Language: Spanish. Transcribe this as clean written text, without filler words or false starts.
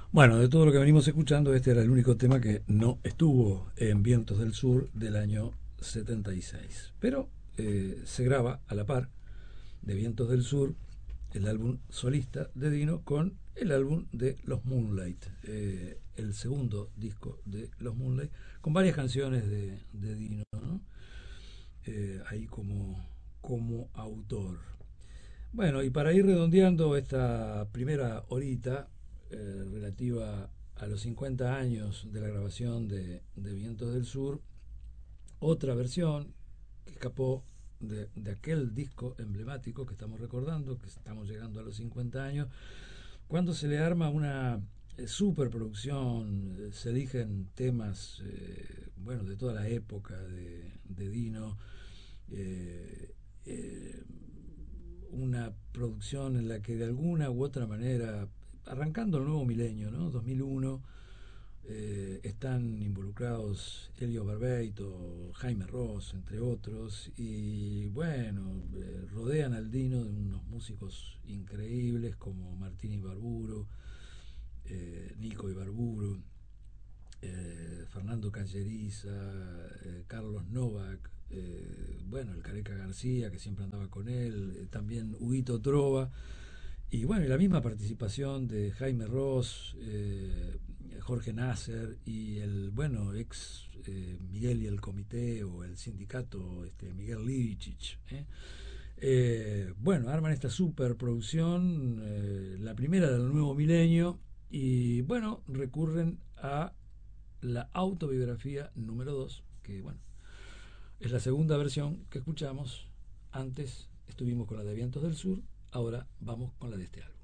Bueno, de todo lo que venimos escuchando, este era el único tema que no estuvo en Vientos del Sur del año 76. Pero se graba a la par de Vientos del Sur el álbum solista de Dino con el álbum de Los Moonlight, el segundo disco de Los Moonlight, con varias canciones de Dino, ¿no? Ahí como autor. Bueno, y para ir redondeando esta primera horita relativa a los 50 años de la grabación de Vientos del Sur, otra versión que escapó de aquel disco emblemático que estamos recordando, que estamos llegando a los 50 años, cuando se le arma una superproducción, se eligen temas bueno, de toda la época de Dino, eh, eh, una producción en la que de alguna u otra manera, arrancando el nuevo milenio, ¿no? 2001, están involucrados Elio Barbeito, Jaime Ross, entre otros, y bueno, rodean al Dino de unos músicos increíbles como Martín Ibarburu, Nico Ibarburu, Fernando Calleriza, Carlos Novak, bueno, el Careca García, que siempre andaba con él, también Huguito Trova, y bueno, y la misma participación de Jaime Ross, Jorge Nasser y el, bueno, ex Miguel y el comité o el sindicato Miguel Livicic. Bueno, arman esta superproducción, la primera del nuevo milenio, y bueno, recurren a la autobiografía número 2 que bueno, es la segunda versión que escuchamos. Antes estuvimos con la de Vientos del Sur, ahora vamos con la de este álbum.